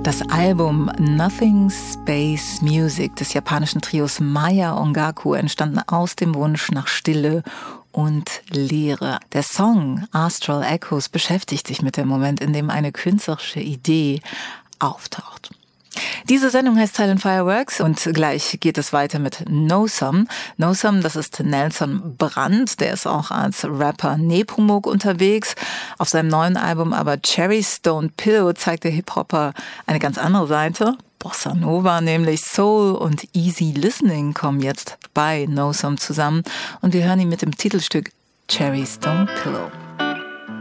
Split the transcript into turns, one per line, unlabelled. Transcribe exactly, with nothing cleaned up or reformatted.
Das Album Nothing Space Music des japanischen Trios Maya Ongaku entstand aus dem Wunsch nach Stille und Leere. Der Song Astral Echoes beschäftigt sich mit dem Moment, in dem eine künstlerische Idee auftaucht. Diese Sendung heißt Silent Fireworks und gleich geht es weiter mit Nosome. Nosome, das ist Nelson Brandt, der ist auch als Rapper Nepomuk unterwegs. Auf seinem neuen Album aber Cherry Stone Pillow zeigt der Hip-Hopper eine ganz andere Seite. Bossa Nova, nämlich Soul und Easy Listening kommen jetzt bei Nosome zusammen und wir hören ihn mit dem Titelstück Cherry Stone Pillow.